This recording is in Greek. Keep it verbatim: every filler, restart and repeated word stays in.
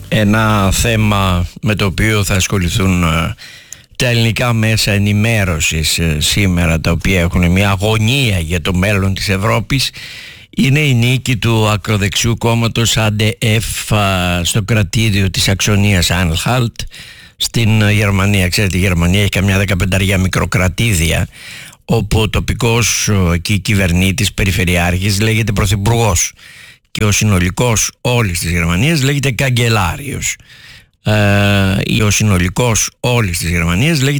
ένα θέμα με το οποίο θα ασχοληθούν τα ελληνικά μέσα ενημέρωσης σήμερα, τα οποία έχουν μια αγωνία για το μέλλον της Ευρώπης, είναι η νίκη του ακροδεξιού κόμματος ΑΝΤΕΕΦ στο κρατήδιο της Αξονίας Άνχαλτ στην Γερμανία. Ξέρετε, η Γερμανία έχει καμιά δεκαπενταριά μικροκρατήδια, όπου ο τοπικός εκεί κυβερνήτης, περιφερειάρχης, λέγεται πρωθυπουργός και ο συνολικός όλης της Γερμανίας λέγεται καγκελάριος. Ε, ο συνολικός όλης της Γερμανίας λέγεται